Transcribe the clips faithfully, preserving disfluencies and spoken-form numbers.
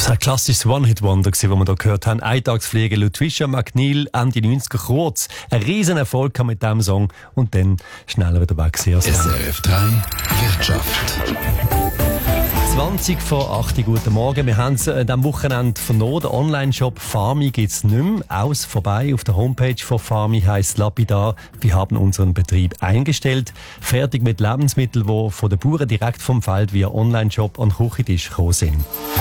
ein klassisches One-Hit-Wonder, das wir hier gehört haben. Eintagsfliege Ludwig McNeil, Ende neunziger, kurz. Ein riesen Erfolg mit diesem Song und dann schnell wieder weg. Sehr, sehr. S R F drei Wirtschaft. zwanzig vor acht, guten Morgen. Wir haben es an diesem Wochenende vernommen. Der Online-Shop Fami gibt es nicht mehr. Aus vorbei. Auf der Homepage von Fami heisst lapidar, wir haben unseren Betrieb eingestellt. Fertig mit Lebensmitteln, die von den Bauern direkt vom Feld via Online-Shop an den Küchentisch gekommen sind.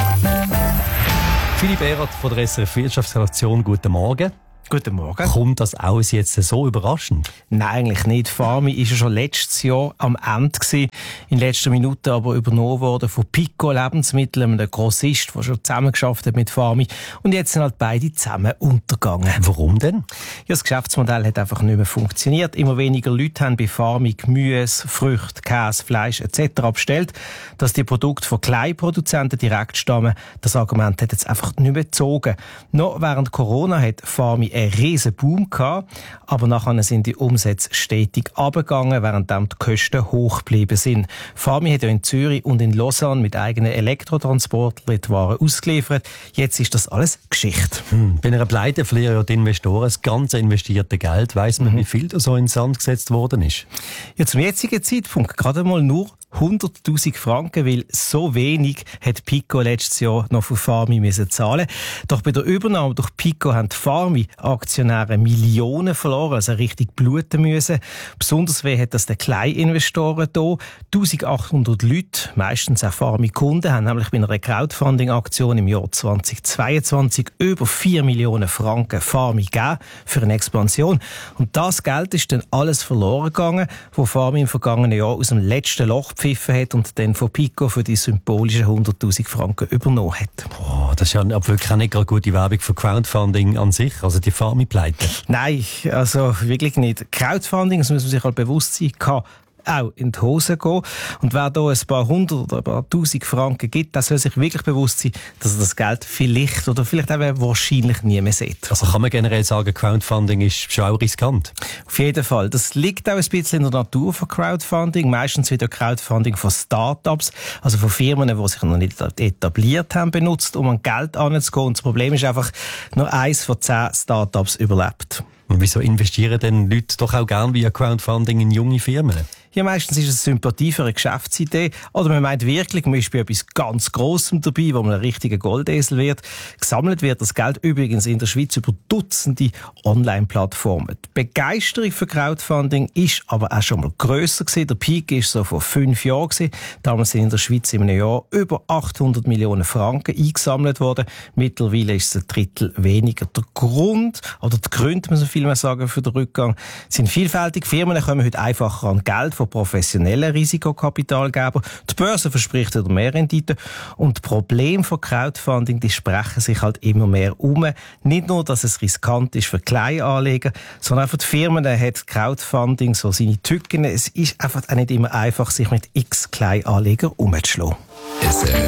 Philipp Ehrert von der S R F Wirtschaftsredaktion, guten Morgen. Guten Morgen. Kommt das alles jetzt so überraschend? Nein, eigentlich nicht. Fami war ja schon letztes Jahr am Ende gewesen, in letzter Minute aber übernommen worden von Pico Lebensmittel, einem Grossist, der schon zusammengearbeitet hat mit Fami. Und jetzt sind halt beide zusammen untergegangen. Warum denn? Ja, das Geschäftsmodell hat einfach nicht mehr funktioniert. Immer weniger Leute haben bei Fami Gemüse, Früchte, Käse, Fleisch et cetera bestellt. Dass die Produkte von Kleinproduzenten direkt stammen, das Argument hat jetzt einfach nicht mehr gezogen. Noch während Corona hat Fami einen riesen Boom gehabt, aber nachher sind die Umsätze stetig abgegangen, während die Kosten hoch geblieben sind. Fami hat ja in Zürich und in Lausanne mit eigenen Elektrotransportern die Waren ausgeliefert. Jetzt ist das alles Geschichte. Hm. Bei einer Pleite verlieren ja die Investoren das ganze investierte Geld. Weiss man, mhm. wie viel da so in den Sand gesetzt worden ist? Ja, zum jetzigen Zeitpunkt gerade mal nur hunderttausend Franken, weil so wenig hat Pico letztes Jahr noch für Fami müssen zahlen. Doch bei der Übernahme durch Pico haben die Fami-Aktionäre Millionen verloren, also richtig bluten müssen. Besonders weh hat das den Kleininvestoren hier. eintausendachthundert Leute, meistens auch Fami-Kunden, haben nämlich bei einer Crowdfunding-Aktion im Jahr zweitausendzweiundzwanzig über vier Millionen Franken Fami gegeben für eine Expansion. Und das Geld ist dann alles verloren gegangen, wo Fami im vergangenen Jahr aus dem letzten Loch gepfiffen hat und dann von Pico für die symbolischen hunderttausend Franken übernommen hat. Boah, das ist ja wirklich nicht eine gute Werbung für Crowdfunding an sich, also die Fami-Pleite. Nein, also wirklich nicht. Crowdfunding, das muss man sich halt bewusst sein, kann auch in die Hose gehen. Und wer da ein paar hundert oder ein paar tausend Franken gibt, der soll sich wirklich bewusst sein, dass er das Geld vielleicht oder vielleicht auch wahrscheinlich nie mehr sieht. Also kann man generell sagen, Crowdfunding ist schon auch riskant? Auf jeden Fall. Das liegt auch ein bisschen in der Natur von Crowdfunding. Meistens wird ja Crowdfunding von Start-ups, also von Firmen, die sich noch nicht etabliert haben, benutzt, um an Geld anzugehen. Und das Problem ist einfach, nur eins von zehn Start-ups überlebt. Und wieso investieren denn Leute doch auch gerne via Crowdfunding in junge Firmen? Ja, meistens ist es Sympathie für eine Geschäftsidee. Oder man meint wirklich, man ist bei etwas ganz Grossem dabei, wo man ein richtiger Goldesel wird. Gesammelt wird das Geld übrigens in der Schweiz über Dutzende Online-Plattformen. Die Begeisterung für Crowdfunding ist aber auch schon mal grösser gewesen. Der Peak ist so vor fünf Jahren gewesen. Damals sind in der Schweiz in einem Jahr über achthundert Millionen Franken eingesammelt worden. Mittlerweile ist es ein Drittel weniger. Der Grund, oder die Gründe, muss man viel mehr sagen, für den Rückgang, sind vielfältig. Firmen kommen heute einfacher an Geld von professionellen Risikokapitalgebern. Die Börse verspricht wieder mehr Rendite. Und die Probleme von Crowdfunding, die sprechen sich halt immer mehr um. Nicht nur, dass es riskant ist für Kleinanleger, sondern auch für die Firmen hat Crowdfunding so seine Tücken. Es ist einfach auch nicht immer einfach, sich mit x Kleinanlegern umzuschlagen. S R